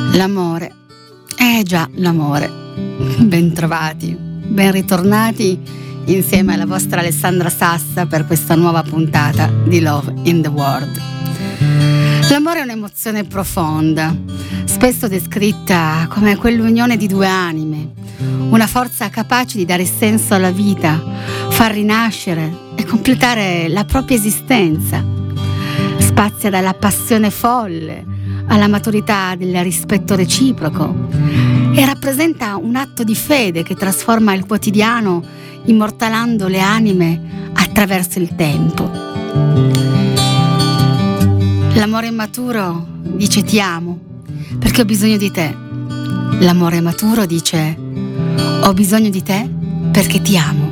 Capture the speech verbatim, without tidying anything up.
L'amore, eh già, l'amore. Bentrovati, ben ritornati insieme alla vostra Alessandra Sassa per questa nuova puntata di Love in the World. L'amore è un'emozione profonda, spesso descritta come quell'unione di due anime, una forza capace di dare senso alla vita, far rinascere e completare la propria esistenza. Spazia dalla passione folle alla maturità del rispetto reciproco e rappresenta un atto di fede che trasforma il quotidiano immortalando le anime attraverso il tempo. L'amore maturo dice ti amo perché ho bisogno di te. L'amore maturo dice ho bisogno di te perché ti amo.